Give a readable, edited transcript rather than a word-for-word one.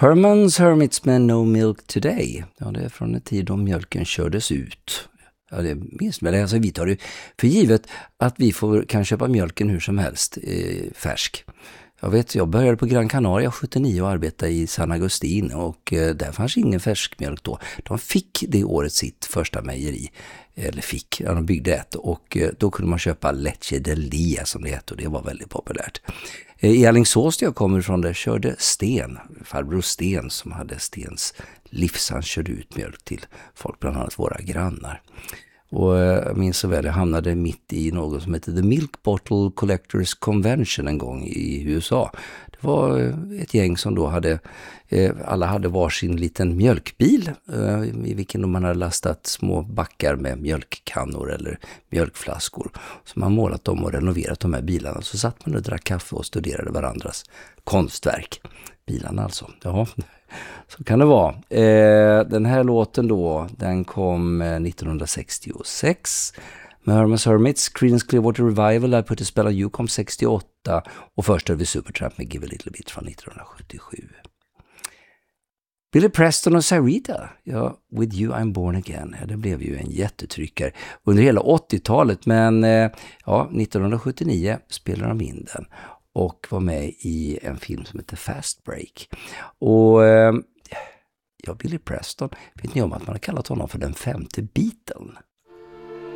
Herman's Hermits med No Milk Today. Ja, det är från en tid då mjölken kördes ut. Ja, det minst väl. Alltså, vi tar det för givet att vi kan köpa mjölken hur som helst färsk. Jag började på Gran Canaria 79 och arbetade i San Agustin och där fanns ingen färskmjölk då. De fick det året sitt första mejeri, de byggde ett och då kunde man köpa leche de lia som det heter och det var väldigt populärt. I Alingsås där jag kommer ifrån där körde farbror Sten som hade Stens livs, han körde ut mjölk till folk, bland annat våra grannar. Och jag minns så väl, jag hamnade mitt i något som heter The Milk Bottle Collectors Convention en gång i USA. Det var ett gäng som då alla hade varsin liten mjölkbil i vilken man hade lastat små backar med mjölkkannor eller mjölkflaskor. Så man målat dem och renoverat de här bilarna. Så satt man och drack kaffe och studerade varandras konstverk. Bilarna alltså, ja. Så kan det vara. Den här låten då, den kom 1966 med Herman's Hermits. Creedence Clearwater Revival, I Put a Spell on You kom 68 och först över Supertramp med Give a Little Bit från 1977. Billy Preston och Sarita, ja, With You I'm Born Again, ja, det blev ju en jättetryckare under hela 80-talet, men 1979 spelade de in den och var med i en film som heter Fast Break. Och Billy Preston, vet ni om att man har kallat honom för den femte Beatlen?